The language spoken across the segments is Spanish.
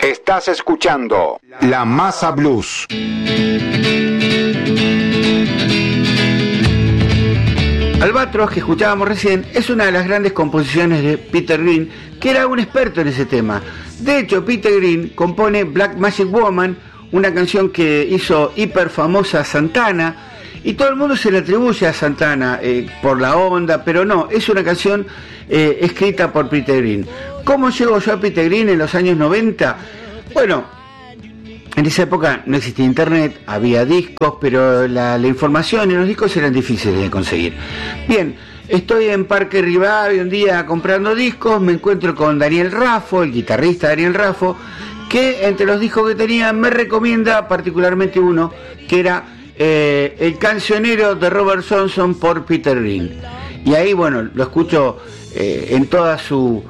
Estás escuchando La Masa Blues. Albatros, que escuchábamos recién, es una de las grandes composiciones de Peter Green, que era un experto en ese tema. De hecho, Peter Green compone Black Magic Woman, una canción que hizo hiper famosa Santana, y todo el mundo se le atribuye a Santana por la onda, pero no, es una canción escrita por Peter Green. ¿Cómo llego yo a Peter Green en los años 90? Bueno, en esa época no existía internet, había discos, pero la información en los discos eran difíciles de conseguir. Bien, estoy en Parque Rivadavia un día comprando discos, me encuentro con Daniel Raffo, el guitarrista Daniel Raffo, que entre los discos que tenía me recomienda particularmente uno, que era El cancionero de Robert Johnson por Peter Green. Y ahí, bueno, lo escucho en toda su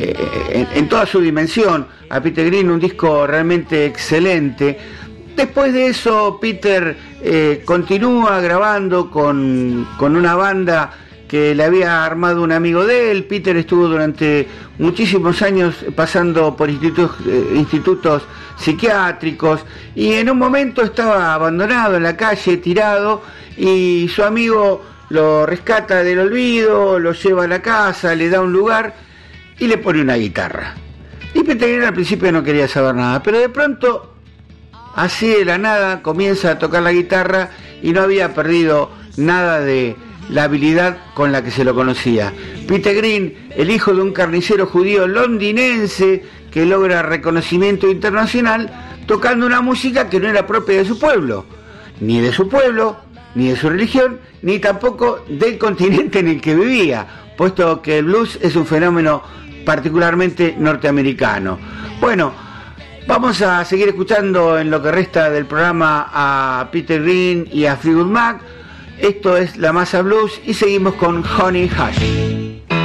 dimensión a Peter Green, un disco realmente excelente. Después de eso Peter continúa grabando con una banda que le había armado un amigo de él. Peter estuvo durante muchísimos años pasando por institutos psiquiátricos, y en un momento estaba abandonado en la calle, tirado, y su amigo lo rescata del olvido, lo lleva a la casa, le da un lugar y le pone una guitarra. Y Peter Green al principio no quería saber nada, pero de pronto, así de la nada, comienza a tocar la guitarra y no había perdido nada de la habilidad con la que se lo conocía. Peter Green, el hijo de un carnicero judío londinense que logra reconocimiento internacional tocando una música que no era propia de su pueblo, ni de su religión, ni tampoco del continente en el que vivía, puesto que el blues es un fenómeno particularmente norteamericano. Bueno, vamos a seguir escuchando en lo que resta del programa a Peter Green y a Fleetwood Mac. Esto es La Masa Blues y seguimos con Honey Hush.